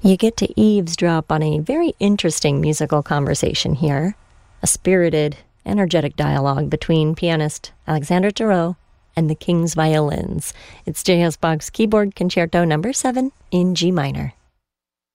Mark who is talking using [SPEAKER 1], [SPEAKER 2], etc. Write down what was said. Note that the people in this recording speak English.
[SPEAKER 1] You get to eavesdrop on a very interesting musical conversation here, a spirited, energetic dialogue between pianist Alexandre Tarot and the King's Violins. It's J.S. Bach's Keyboard Concerto No. 7 in G minor.